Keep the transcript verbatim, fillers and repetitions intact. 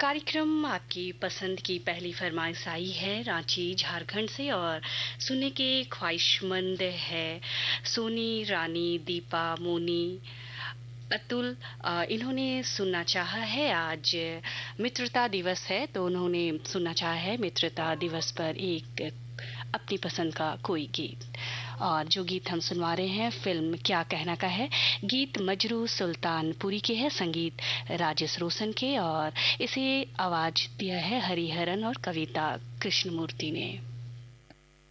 कार्यक्रम आपकी पसंद की पहली फरमाइश आई है रांची झारखंड से और सुनने के ख्वाहिशमंद है सोनी, रानी, दीपा, मोनी, अतुल। अ, इन्होंने सुनना चाहा है, आज मित्रता दिवस है तो उन्होंने सुनना चाहा है मित्रता दिवस पर एक अपनी पसंद का कोई गीत। और जो गीत हम सुनवा रहे हैं फिल्म क्या कहना का है। गीत मजरू सुल्तानपुरी के है, संगीत राजेश रोशन के और इसे आवाज दिया है हरिहरन और कविता कृष्णमूर्ति ने।